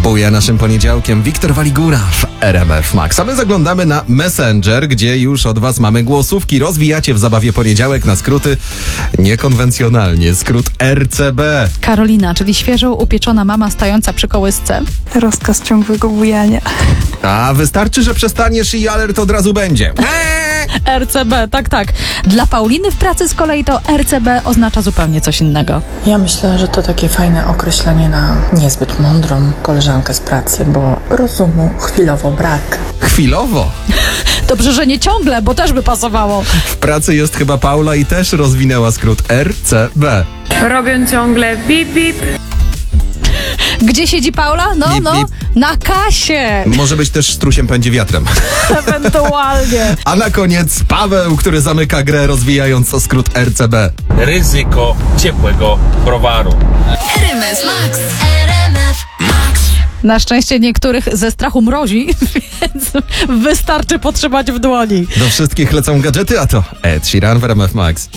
Buja naszym poniedziałkiem Wiktor Waligura w RMF Max. A my zaglądamy na Messenger, gdzie już od was mamy głosówki. Rozwijacie w zabawie poniedziałek na skróty niekonwencjonalnie. Skrót RCB. Karolina, czyli świeżo upieczona mama stojąca przy kołysce. Rozkaz ciągłego bujania. A wystarczy, że przestaniesz i alert od razu będzie. RCB, tak. Dla Pauliny w pracy z kolei to RCB oznacza zupełnie coś innego. Ja myślę, że to takie fajne określenie na niezbyt mądrą koleżankę z pracy, bo rozumu chwilowo brak. Chwilowo. Dobrze, że nie ciągle, bo też by pasowało. W pracy jest chyba Paula i też rozwinęła skrót RCB. Robią ciągle bip bip. Gdzie siedzi Paula? Bip, bip. Na kasie. Może być też strusiem pędzi wiatrem. Ewentualnie. A na koniec Paweł, który zamyka grę rozwijając skrót RCB. Ryzyko ciepłego browaru. RMF Max. RMF Max. Na szczęście niektórych ze strachu mrozi, więc wystarczy potrzymać w dłoni. Do wszystkich lecą gadżety, a to Ed Sheeran w RMF Max.